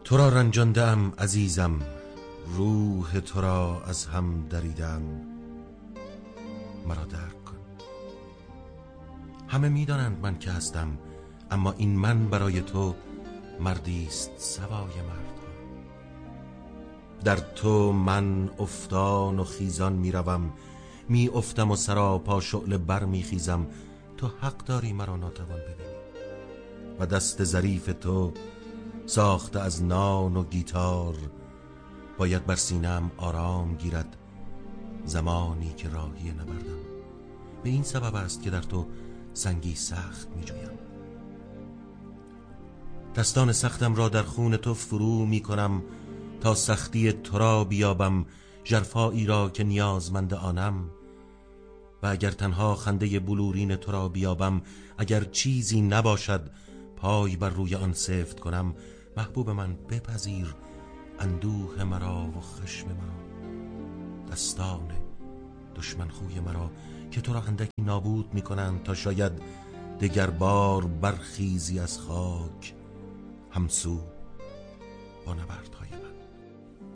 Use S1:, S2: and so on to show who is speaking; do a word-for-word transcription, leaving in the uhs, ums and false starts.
S1: تو را رنجاندم عزیزم، روح تو را از هم دریدم، مرا درک کن. همه میدانند من که هستم، اما این من برای تو مردیست سوای مردها. در تو من افتان و خیزان میروم، می افتم و سراپا شعله بر می خیزم. تو حق داری مرا ناتوان ببینی و دست ظریف تو ساخته از نان و گیتار باید بر سینه‌ام آرام گیرد زمانی که راهی نبردم. به این سبب است که در تو سنگی سخت می جویم. دستان سختم را در خون تو فرو می کنم تا سختی تو را بیابم، ژرفایی را که نیازمند آنم. و اگر تنها خنده بلورین تو را بیابم، اگر چیزی نباشد پای بر روی آن سفت کنم، محبوب من بپذیر اندوه مرا و خشم مرا، دستان دشمن خوی مرا که تو را اندکی نابود می کنند تا شاید دگر بار برخیزی از خاک همسو با نبردهای من.